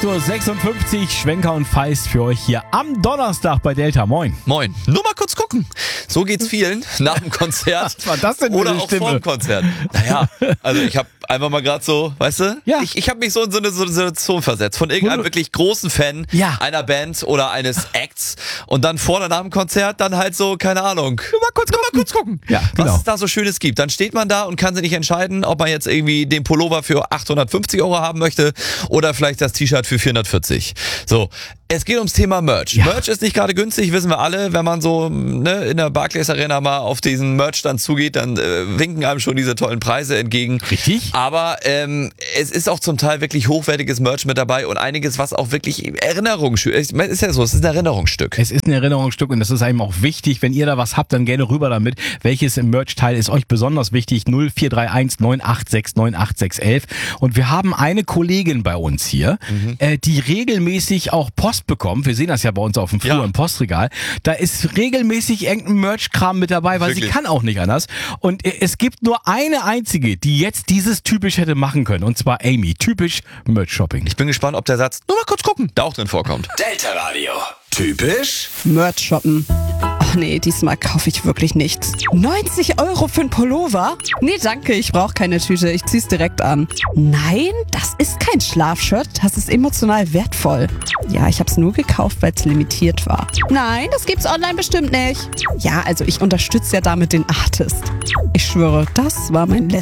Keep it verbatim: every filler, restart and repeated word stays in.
acht Uhr sechsundfünfzig, Schwenker und Feist für euch hier am Donnerstag bei Delta. Moin. Moin. Nur mal kurz gucken. So geht's vielen nach dem Konzert. Was war das denn für Oder eine auch Stimme? vor dem Konzert. Naja, also ich habe einfach mal gerade so, weißt du? Ja. Ich, ich habe mich so in so eine, so eine Situation versetzt. Von irgendeinem wirklich großen Fan Ja. einer Band oder eines Acts. Und dann vor oder nach dem Konzert dann halt so, keine Ahnung. Nur mal kurz, nur mal kurz gucken. Ja, genau. Was es da so Schönes gibt. Dann steht man da und kann sich nicht entscheiden, ob man jetzt irgendwie den Pullover für achthundertfünfzig Euro haben möchte oder vielleicht das T-Shirt für vierhundertvierzig. So. Es geht ums Thema Merch. Ja. Merch ist nicht gerade günstig, wissen wir alle. Wenn man so ne, in der Barclays Arena mal auf diesen Merchstand zugeht, dann äh, winken einem schon diese tollen Preise entgegen. Richtig. Aber ähm, es ist auch zum Teil wirklich hochwertiges Merch mit dabei und einiges, was auch wirklich Erinnerungsstück ist. Ist ja so, es ist ein Erinnerungsstück. Es ist ein Erinnerungsstück und das ist einem auch wichtig. Wenn ihr da was habt, dann gerne rüber damit. Welches Merch-Teil ist euch besonders wichtig? null vier drei eins neun acht sechs neun acht sechs eins eins. Und wir haben eine Kollegin bei uns hier, Mhm. äh, die regelmäßig auch Post bekommt. Wir sehen das ja bei uns auf dem Flur Ja. im Postregal. Da ist regelmäßig irgendein Merch-Kram mit dabei, weil sie Wirklich? kann auch nicht anders. Und äh, es gibt nur eine einzige, die jetzt dieses typisch hätte machen können. Und zwar Amy. Typisch Merch-Shopping. Ich bin gespannt, ob der Satz nur mal kurz gucken da auch drin vorkommt. Delta Radio. Typisch? Merch shoppen. Ach nee, diesmal kaufe ich wirklich nichts. neunzig Euro für einen Pullover? Nee, danke, ich brauche keine Tüte. Ich zieh's direkt an. Nein, das ist kein Schlafshirt. Das ist emotional wertvoll. Ja, ich hab's nur gekauft, weil es limitiert war. Nein, das gibt's online bestimmt nicht. Ja, also ich unterstütze ja damit den Artist. Ich schwöre, das war mein letztes